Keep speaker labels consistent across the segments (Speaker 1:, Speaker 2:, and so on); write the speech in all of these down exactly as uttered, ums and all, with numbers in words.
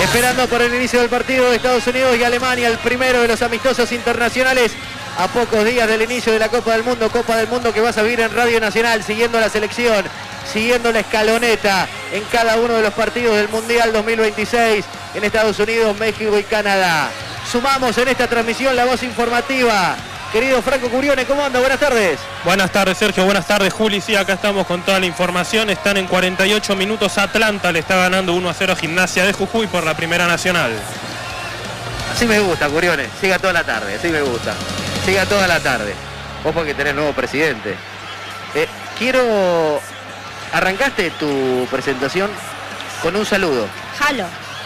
Speaker 1: Esperando por el inicio del partido de Estados Unidos y Alemania, el primero de los amistosos internacionales a pocos días del inicio de la Copa del Mundo, Copa del Mundo que vas a vivir en Radio Nacional, siguiendo la selección, siguiendo la escaloneta en cada uno de los partidos del Mundial dos mil veintiséis en Estados Unidos, México y Canadá. Sumamos en esta transmisión la voz informativa. Querido Franco Curione, ¿cómo anda? Buenas tardes.
Speaker 2: Buenas tardes, Sergio. Buenas tardes, Juli. Sí, acá estamos con toda la información. Están en cuarenta y ocho minutos. Atlanta le está ganando uno a cero a Gimnasia de Jujuy por la Primera Nacional.
Speaker 1: Así me gusta, Curione. Siga toda la tarde, así me gusta. Siga toda la tarde. Vos porque tenés nuevo presidente. Eh, quiero... Arrancaste tu presentación con un saludo.
Speaker 3: Halo.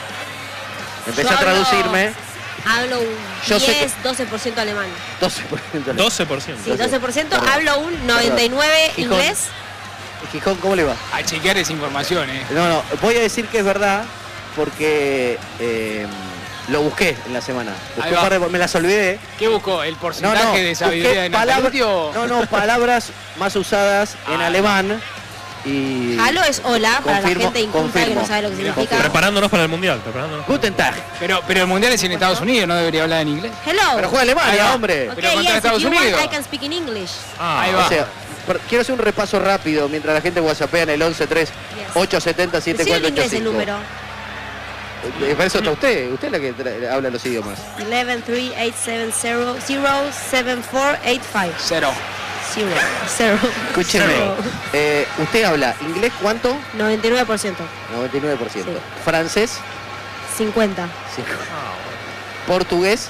Speaker 1: Empecé a traducirme.
Speaker 3: Hablo un
Speaker 1: Yo sé
Speaker 3: diez,
Speaker 1: que...
Speaker 3: doce por ciento alemán.
Speaker 1: doce por ciento alemán.
Speaker 2: doce por ciento.
Speaker 3: Sí, doce por ciento.
Speaker 1: Perdón.
Speaker 3: Hablo un noventa y nueve por ciento
Speaker 1: Gijón.
Speaker 3: inglés.
Speaker 1: Gijón, ¿cómo le va?
Speaker 4: A chequear esa información, ¿eh?
Speaker 1: No, no, voy a decir que es verdad porque eh, lo busqué en la semana. Busqué
Speaker 4: Ahí
Speaker 1: un
Speaker 4: va.
Speaker 1: par de- me las olvidé.
Speaker 4: ¿Qué buscó? ¿El
Speaker 1: No,
Speaker 4: porcentaje
Speaker 1: no,
Speaker 4: de sabiduría
Speaker 1: busqué
Speaker 4: de
Speaker 1: palabra-
Speaker 4: Nataluti o...?
Speaker 1: no, no, palabras más usadas en
Speaker 4: Ah.
Speaker 1: alemán y...
Speaker 3: Halo es hola para
Speaker 1: Confirmo,
Speaker 3: la gente inculta que
Speaker 1: confirmo.
Speaker 3: no sabe lo que
Speaker 4: Mira,
Speaker 3: significa.
Speaker 2: Preparándonos para el Mundial. Preparándonos.
Speaker 1: Guten Tag.
Speaker 4: Pero, pero el mundial es en Estados Unidos, ¿no debería hablar en inglés?
Speaker 3: Hello.
Speaker 1: Pero juega
Speaker 4: Ahí
Speaker 1: Alemania,
Speaker 4: va.
Speaker 1: hombre.
Speaker 3: Ok,
Speaker 4: pero contra
Speaker 3: yes,
Speaker 4: Estados
Speaker 3: if you want,
Speaker 4: Unidos.
Speaker 3: I can speak in English.
Speaker 2: Ah,
Speaker 4: Ahí va.
Speaker 1: O sea, per- quiero hacer un repaso rápido mientras la gente whatsappea en el once tres ocho setenta siete
Speaker 3: Decí en
Speaker 1: cuatro ocho
Speaker 3: inglés el
Speaker 1: cinco.
Speaker 3: número.
Speaker 1: Eh, Para eso está usted. Usted es la que tra- habla los idiomas.
Speaker 3: once three eight seven zero zero seven four eight five.
Speaker 4: Cero.
Speaker 3: Zero. Cero.
Speaker 1: Escúcheme.
Speaker 3: Cero.
Speaker 1: Eh, ¿Usted habla inglés cuánto?
Speaker 3: noventa y nueve por ciento.
Speaker 1: noventa y nueve por ciento.
Speaker 3: Sí.
Speaker 1: ¿Francés?
Speaker 3: cincuenta.
Speaker 1: Sí. ¿Portugués?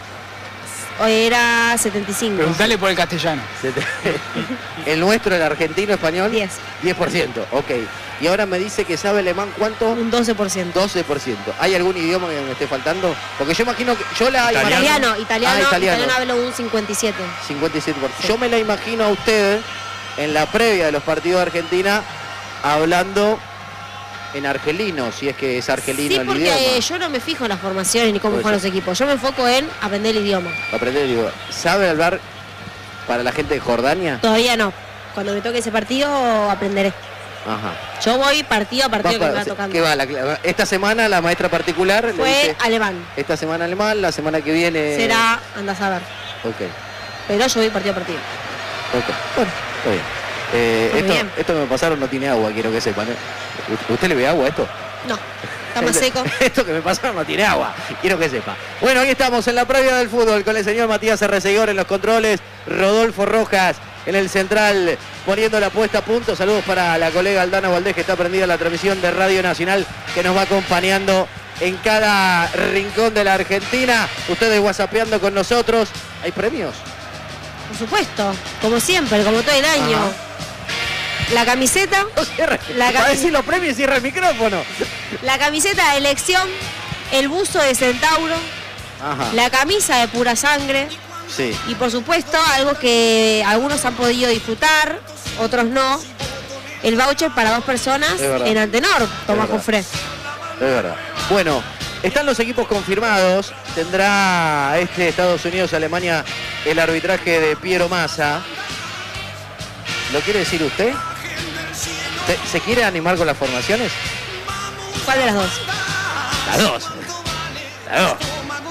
Speaker 3: Hoy era setenta y cinco.
Speaker 4: Preguntale por el castellano.
Speaker 1: ¿El nuestro, el argentino, español?
Speaker 3: diez.
Speaker 1: diez por ciento, ok. Y ahora me dice que sabe alemán, ¿cuánto?
Speaker 3: Un doce por ciento.
Speaker 1: doce por ciento. ¿Hay algún idioma que me esté faltando? Porque yo imagino que... Yo la
Speaker 2: Italiano.
Speaker 3: Italiano, italiano,
Speaker 1: Ah, italiano.
Speaker 3: italiano hablo un cincuenta y siete.
Speaker 1: cincuenta y siete por ciento.
Speaker 3: Sí.
Speaker 1: Yo me la imagino a usted en la previa de los partidos de Argentina hablando en argelino, si es que es argelino
Speaker 3: Sí,
Speaker 1: el
Speaker 3: porque
Speaker 1: idioma.
Speaker 3: eh, yo no me fijo en las formaciones ni cómo
Speaker 1: Por
Speaker 3: juegan
Speaker 1: eso.
Speaker 3: los equipos. Yo me enfoco en aprender el idioma.
Speaker 1: Aprender el idioma. ¿Sabe hablar para la gente de Jordania?
Speaker 3: Todavía no. Cuando me toque ese partido, aprenderé.
Speaker 1: Ajá.
Speaker 3: Yo voy partido a partido
Speaker 1: Va
Speaker 3: que me
Speaker 1: pa-
Speaker 3: va tocando.
Speaker 1: ¿Qué va? La- la- esta semana la maestra particular le
Speaker 3: Fue
Speaker 1: dice,
Speaker 3: alemán.
Speaker 1: esta semana alemán, la semana que viene...
Speaker 3: Será, andás a ver.
Speaker 1: Ok,
Speaker 3: Pero yo voy partido a partido.
Speaker 1: ok. Bueno, está bien. Eh,
Speaker 3: Muy
Speaker 1: esto,
Speaker 3: bien.
Speaker 1: esto que me pasaron no tiene agua, quiero que sepan. ¿eh? ¿U- ¿Usted le ve agua a esto?
Speaker 3: No, está más seco.
Speaker 1: Esto que me pasaron no tiene agua, quiero que sepa. Bueno, hoy estamos en la previa del fútbol con el señor Matías Arreceguor en los controles, Rodolfo Rojas en el central poniendo la puesta a punto. Saludos para la colega Aldana Valdés que está prendida en la transmisión de Radio Nacional que nos va acompañando en cada rincón de la Argentina. Ustedes whatsappeando con nosotros. ¿Hay premios?
Speaker 3: Por supuesto, como siempre, como todo el año.
Speaker 1: Ajá.
Speaker 3: La camiseta,
Speaker 1: No cierre.
Speaker 3: La
Speaker 1: Para
Speaker 3: cami-
Speaker 1: decir los premios cierra el micrófono.
Speaker 3: la camiseta de elección, el buzo de Centauro,
Speaker 1: Ajá.
Speaker 3: la camisa de Pura Sangre
Speaker 1: Sí.
Speaker 3: y por supuesto algo que algunos han podido disfrutar, otros no, el voucher para dos personas
Speaker 1: Es verdad.
Speaker 3: en Antenor, Tomás
Speaker 1: verdad.
Speaker 3: Jofré.
Speaker 1: Es verdad. Bueno, están los equipos confirmados. Tendrá este Estados Unidos-Alemania el arbitraje de Piero Massa. ¿Lo quiere decir usted? ¿Se, se quiere animar con las formaciones?
Speaker 3: ¿Cuál de las dos?
Speaker 1: Las dos. Las dos.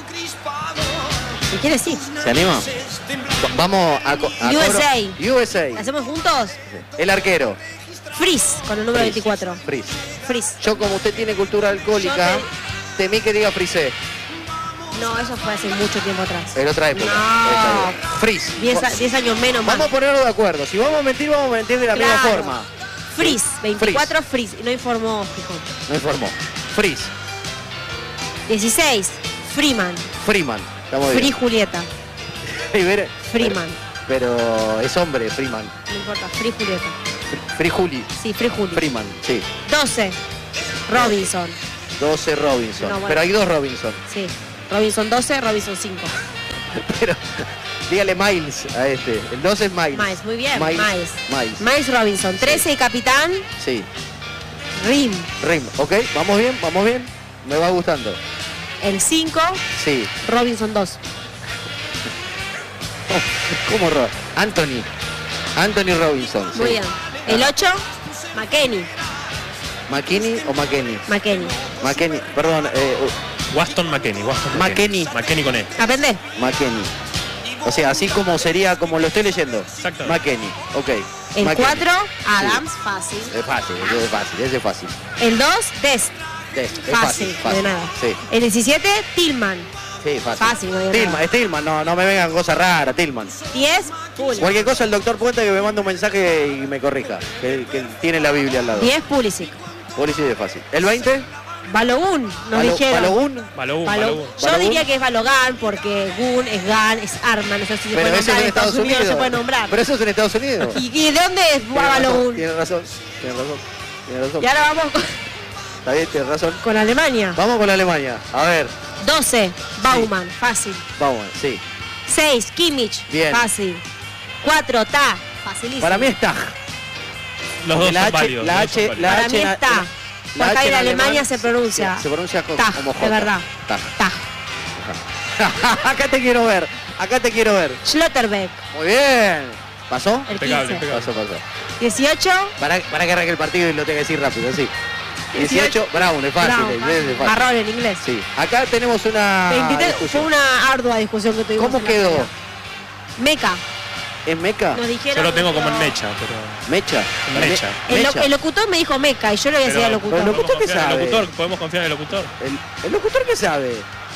Speaker 3: Si quieres, sí.
Speaker 1: ¿Se anima? Va- Vamos a, co- a
Speaker 3: U S A.
Speaker 1: cobro- U S A.
Speaker 3: ¿La hacemos juntos?
Speaker 1: El arquero.
Speaker 3: Frizz, con el número
Speaker 1: Frizz.
Speaker 3: veinticuatro.
Speaker 1: Frizz.
Speaker 3: Frizz.
Speaker 1: Yo, como usted tiene cultura alcohólica,
Speaker 3: Yo
Speaker 1: temí que diga Frisé.
Speaker 3: No, eso fue hace mucho tiempo atrás.
Speaker 1: En otra época.
Speaker 3: No.
Speaker 1: Frizz.
Speaker 3: Diez, a- diez años menos más.
Speaker 1: Vamos a ponernos de acuerdo. Si vamos a mentir, vamos a mentir de la misma
Speaker 3: Claro.
Speaker 1: forma.
Speaker 3: Frizz, veinticuatro Frizz. Y no informó Gijón.
Speaker 1: No informó. Frizz.
Speaker 3: dieciséis, Freeman.
Speaker 1: Freeman. Estamos
Speaker 3: Free
Speaker 1: bien.
Speaker 3: Julieta.
Speaker 1: Pero-
Speaker 3: Freeman.
Speaker 1: Pero es hombre, Freeman.
Speaker 3: No importa, Free Julieta.
Speaker 1: Free Juli.
Speaker 3: Sí, Free Juli.
Speaker 1: Freeman, sí.
Speaker 3: doce, Robinson.
Speaker 1: doce Robinson.
Speaker 3: No, bueno.
Speaker 1: Pero hay dos Robinson.
Speaker 3: Sí. Robinson doce, Robinson cinco.
Speaker 1: Pero dígale Miles a este. El doce es Miles.
Speaker 3: Miles, muy bien.
Speaker 1: Miles.
Speaker 3: Miles.
Speaker 1: Miles.
Speaker 3: Miles Robinson. trece y capitán,
Speaker 1: Sí.
Speaker 3: Rim.
Speaker 1: Rim. Ok, vamos bien, vamos bien. Me va gustando.
Speaker 3: El cinco,
Speaker 1: Sí.
Speaker 3: Robinson dos.
Speaker 1: ¿Cómo Ro? Anthony. Anthony Robinson.
Speaker 3: Muy
Speaker 1: sí.
Speaker 3: bien. El ocho, McKenny.
Speaker 1: ¿McKinney o McKenny?
Speaker 3: McKenny.
Speaker 1: McKenny, perdón. Eh,
Speaker 2: Waston McKennie. Waston
Speaker 1: McKennie.
Speaker 2: McKennie con E.
Speaker 3: Aprende.
Speaker 1: McKenny. O sea, así como sería, como lo estoy leyendo.
Speaker 2: Exacto.
Speaker 1: McKenny, ok.
Speaker 3: El
Speaker 1: McKennie.
Speaker 3: cuatro, Adams, fácil.
Speaker 1: Es fácil, ese es fácil, ese es fácil.
Speaker 3: El dos, Dest.
Speaker 1: Sí, es
Speaker 3: Fácil,
Speaker 1: fácil, fácil.
Speaker 3: de nada.
Speaker 1: Sí,
Speaker 3: El diecisiete, Tillman.
Speaker 1: sí, fácil.
Speaker 3: Fácil, no hay
Speaker 1: Tillman,
Speaker 3: nada.
Speaker 1: es Tillman, no, no me vengan cosas raras, Tillman.
Speaker 3: diez, Pulisic.
Speaker 1: Cualquier cosa el doctor Puente que me manda un mensaje y me corrija, que, que tiene la Biblia al lado.
Speaker 3: diez, Pulisic.
Speaker 1: Policía es fácil. ¿El veinte?
Speaker 3: Balogun, nos
Speaker 1: Balo-
Speaker 3: dijeron.
Speaker 1: Balogun.
Speaker 2: Balogun,
Speaker 3: Balo-
Speaker 2: Balogun.
Speaker 3: Yo
Speaker 1: Balogun.
Speaker 3: diría que es Balogan porque Gun es Gan, es Arman, eso sí se
Speaker 1: Pero
Speaker 3: puede
Speaker 1: eso
Speaker 3: nombrar.
Speaker 1: es en Estados Unidos.
Speaker 3: no se puede nombrar.
Speaker 1: Pero eso es en Estados Unidos.
Speaker 3: ¿Y, y de dónde es
Speaker 1: Tiene razón,
Speaker 3: Balogun?
Speaker 1: Tiene razón, tiene razón, tiene razón.
Speaker 3: Y ahora vamos con,
Speaker 1: Está bien, tiene razón.
Speaker 3: con Alemania.
Speaker 1: Vamos con Alemania. A ver,
Speaker 3: doce, Baumann, fácil.
Speaker 1: vamos, sí.
Speaker 3: seis, Kimmich,
Speaker 1: Bien.
Speaker 3: fácil. cuatro, Ta, facilísimo.
Speaker 1: Para mí es Tag.
Speaker 2: Los dos
Speaker 1: la
Speaker 2: son
Speaker 1: H,
Speaker 2: válidos.
Speaker 1: la
Speaker 2: los dos son
Speaker 1: H,
Speaker 2: válidos.
Speaker 1: la
Speaker 3: Para
Speaker 1: H
Speaker 3: mí
Speaker 1: en-
Speaker 3: es Ta.
Speaker 1: la
Speaker 3: Porque
Speaker 1: H
Speaker 3: en Alemania
Speaker 1: alemán
Speaker 3: se pronuncia.
Speaker 1: Se, se pronuncia co-
Speaker 3: Tag,
Speaker 1: como J.
Speaker 3: de verdad.
Speaker 1: Tag.
Speaker 3: Ta.
Speaker 1: Acá te quiero ver, acá te quiero ver.
Speaker 3: Schlotterbeck,
Speaker 1: Muy bien. ¿Pasó?
Speaker 3: el
Speaker 2: Impecable,
Speaker 3: quince.
Speaker 2: impecable.
Speaker 1: Pasó, pasó.
Speaker 3: dieciocho,
Speaker 1: Para, para que arranque el partido y lo tenga que decir rápido, sí. dieciocho, Brown, es fácil,
Speaker 3: Brown,
Speaker 1: es es fácil.
Speaker 3: marrón en inglés.
Speaker 1: Sí. Acá tenemos una
Speaker 3: veintitrés, fue
Speaker 1: discusión.
Speaker 3: una ardua discusión que tuvimos.
Speaker 1: ¿Cómo
Speaker 3: en la
Speaker 1: quedó?
Speaker 3: pelea. Meca,
Speaker 1: ¿En Meca?
Speaker 3: nos dijeron.
Speaker 2: Yo lo tengo como en
Speaker 3: pero-
Speaker 2: Mecha, pero...
Speaker 1: ¿Mecha?
Speaker 2: En Mecha.
Speaker 3: El, lo-
Speaker 1: Mecha.
Speaker 3: el locutor me dijo Meca y yo le voy a decir al
Speaker 2: Pero-
Speaker 3: locutor.
Speaker 1: pero locutor
Speaker 2: ¿Podemos
Speaker 1: qué
Speaker 2: confiar en el
Speaker 1: sabe?
Speaker 2: locutor? ¿Podemos confiar en el locutor?
Speaker 1: El, el locutor que sabe.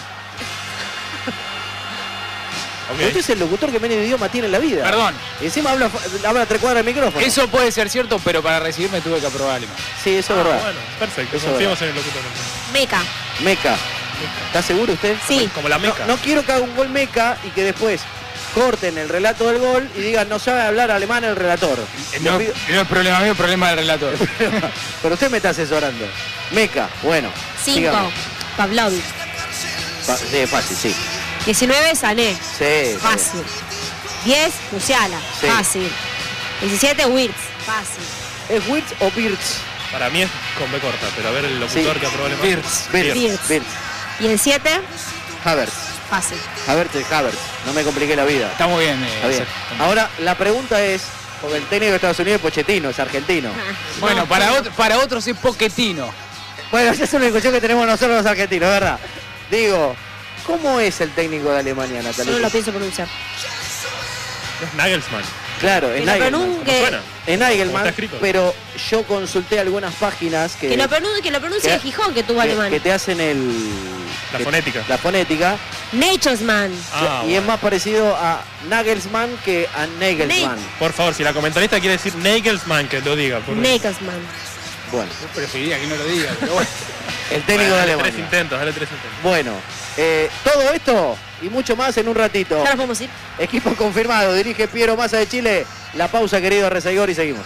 Speaker 2: Ok.
Speaker 1: Usted es el locutor que menos idioma tiene en la vida.
Speaker 4: Perdón,
Speaker 1: Y encima habla, habla tres cuadras del micrófono.
Speaker 4: eso puede ser cierto, pero para recibirme tuve que aprobar alemán.
Speaker 1: Sí, eso es
Speaker 2: Ah,
Speaker 1: verdad.
Speaker 2: bueno, perfecto.
Speaker 1: Eso es
Speaker 2: Confiemos en el locutor. entonces.
Speaker 3: Meca,
Speaker 1: Meca. ¿Está seguro usted?
Speaker 3: sí.
Speaker 2: Como la
Speaker 1: No,
Speaker 2: Meca.
Speaker 1: no quiero que haga un gol Meca y que después corten el relato del gol y digan no sabe hablar alemán el relator.
Speaker 4: Eh,
Speaker 1: Le
Speaker 4: No,
Speaker 1: pido-
Speaker 4: no es problema mío, es problema del relator.
Speaker 1: Pero usted me está asesorando. Meca, bueno.
Speaker 3: cinco,
Speaker 1: sigamos.
Speaker 3: Pavlovic.
Speaker 1: Pa- Sí, es fácil, sí.
Speaker 3: diecinueve, Sané,
Speaker 1: Sí.
Speaker 3: fácil. diez, Musiala,
Speaker 1: Sí.
Speaker 3: fácil. diecisiete, Wirtz, fácil.
Speaker 1: ¿Es Wirtz o Birz?
Speaker 2: Para mí es con B corta, pero a ver el locutor
Speaker 1: Sí.
Speaker 2: que aprobó alemán.
Speaker 4: Wirtz.
Speaker 1: Birz.
Speaker 3: Wirtz.
Speaker 1: Birz.
Speaker 3: Y el siete,
Speaker 1: Havertz.
Speaker 3: fácil.
Speaker 1: Havertz es Havertz. No me compliqué la vida.
Speaker 4: Está muy bien. eh,
Speaker 1: Está bien.
Speaker 4: exacto.
Speaker 1: Ahora, la pregunta es, porque el técnico de Estados Unidos es Pochettino, es argentino.
Speaker 3: Ah,
Speaker 4: Bueno,
Speaker 3: no,
Speaker 4: para,
Speaker 3: no.
Speaker 4: otro- para otros es Pochettino.
Speaker 1: Bueno, esa es una discusión que tenemos nosotros los argentinos, ¿verdad? Digo, ¿cómo es el técnico de Alemania,
Speaker 3: Yo
Speaker 1: Natalia?
Speaker 3: no lo pienso pronunciar.
Speaker 2: Es Nagelsmann.
Speaker 1: Claro, es
Speaker 3: Que lo
Speaker 1: Nagelman.
Speaker 3: pronun-
Speaker 2: ¿Cómo
Speaker 3: que-
Speaker 2: suena?
Speaker 1: Es
Speaker 2: ¿Cómo está
Speaker 1: Nagelman,
Speaker 2: escrito?
Speaker 1: pero yo consulté algunas páginas que,
Speaker 3: Que lo pronuncie, que lo pronuncie
Speaker 1: que-
Speaker 3: el Gijón que tuvo
Speaker 1: que,
Speaker 3: alemán.
Speaker 1: que te hacen el...
Speaker 2: La
Speaker 1: que-
Speaker 2: fonética.
Speaker 1: La fonética.
Speaker 3: Naturesman.
Speaker 2: Ah,
Speaker 1: y
Speaker 2: bueno.
Speaker 1: es más parecido a Nagelsmann que a Nagelsmann.
Speaker 2: Por favor, si la comentarista quiere decir Nagelsmann, que lo diga. por-
Speaker 3: Naturesman.
Speaker 1: Bueno,
Speaker 4: Yo preferiría que no lo diga, pero bueno.
Speaker 1: el técnico
Speaker 2: Bueno,
Speaker 1: de
Speaker 2: dale
Speaker 1: Alemania.
Speaker 2: tres intentos, dale tres intentos.
Speaker 1: Bueno, eh, todo esto y mucho más en un ratito.
Speaker 3: Ya nos podemos ir.
Speaker 1: Equipo confirmado, dirige Piero Massa de Chile. La pausa, querido Rezaigor, y seguimos.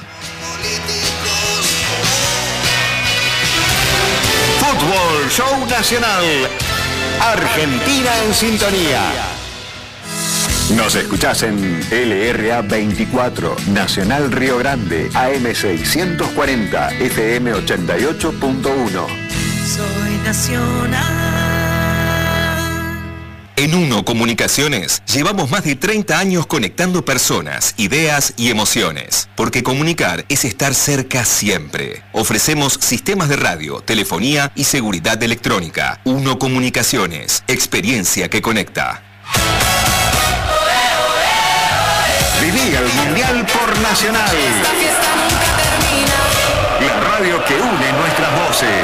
Speaker 5: Fútbol Show Nacional. Argentina en sintonía. Nos escuchás en L R A veinticuatro, Nacional Río Grande, A M seiscientos cuarenta, F M ochenta y ocho punto uno.
Speaker 6: Soy nacional.
Speaker 7: En Uno Comunicaciones llevamos más de treinta años conectando personas, ideas y emociones, porque comunicar es estar cerca siempre. Ofrecemos sistemas de radio, telefonía y seguridad electrónica. Uno Comunicaciones, experiencia que conecta.
Speaker 5: Viví el Mundial por Nacional. La radio que une nuestras voces.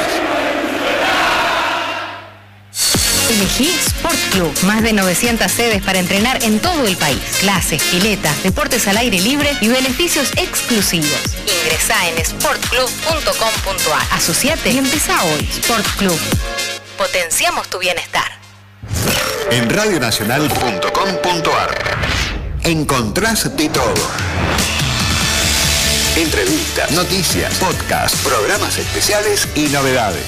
Speaker 8: Elegí Sport Club. Más de novecientas sedes para entrenar en todo el país. Clases, piletas, deportes al aire libre y beneficios exclusivos. Ingresá en sport club punto com punto a r. Asociate y empezá hoy. Sport Club. Potenciamos tu bienestar.
Speaker 5: En radionacional punto com punto a r encontrás de todo. Entrevistas, noticias, podcasts, programas especiales y novedades.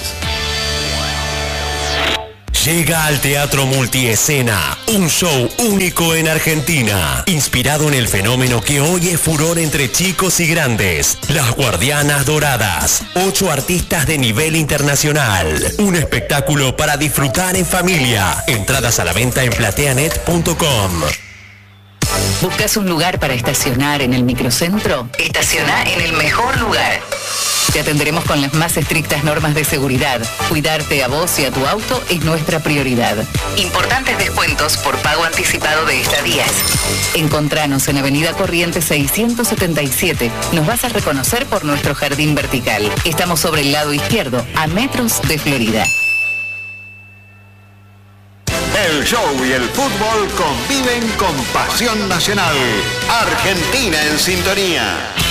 Speaker 9: Llega al Teatro Multiescena, un show único en Argentina, inspirado en el fenómeno que hoy es furor entre chicos y grandes, Las Guardianas Doradas, ocho artistas de nivel internacional, un espectáculo para disfrutar en familia, entradas a la venta en plateanet punto com.
Speaker 8: ¿Buscas un lugar para estacionar en el microcentro? Estaciona en el mejor lugar. Te atenderemos con las más estrictas normas de seguridad. Cuidarte a vos y a tu auto es nuestra prioridad. Importantes descuentos por pago anticipado de estadías. Encontranos en Avenida Corrientes seiscientos setenta y siete. Nos vas a reconocer por nuestro jardín vertical. Estamos sobre el lado izquierdo, a metros de Florida.
Speaker 5: El show y el fútbol conviven con pasión nacional. Argentina en sintonía.